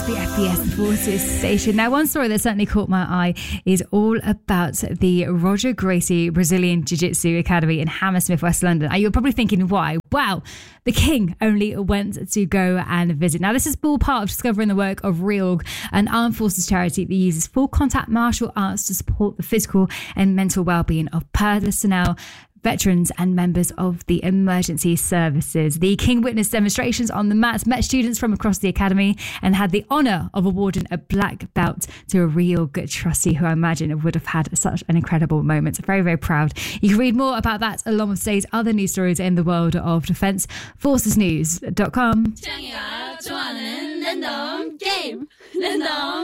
The FBS Forces station. Now, one story that certainly caught my eye is all about the Roger Gracie Brazilian Jiu-Jitsu Academy in Hammersmith, West London. And you're probably thinking, why? Wow, the King only went to go and visit. Now, this is all part of discovering the work of Reorg, an armed forces charity that uses full contact martial arts to support the physical and mental well-being of personnel, veterans and members of the emergency services. The King witnessed demonstrations on the mats, met students from across the academy and had the honour of awarding a black belt to a real good trustee who I imagine would have had such an incredible moment. Very, very proud. You can read more about that along with today's other news stories in the world of defence. Forcesnews.com.